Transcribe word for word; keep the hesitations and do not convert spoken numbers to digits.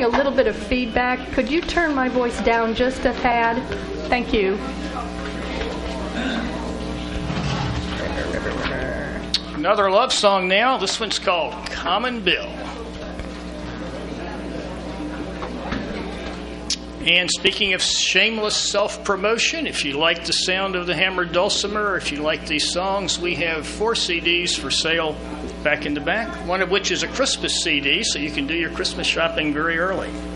a little bit of feedback. Could you turn my voice down just a tad? Thank you. Another love song now. This one's called Common Bill. And speaking of shameless self-promotion, if you like the sound of the hammered dulcimer, or if you like these songs, we have four C Ds for sale back in the back, one of which is a Christmas C D, so you can do your Christmas shopping very early.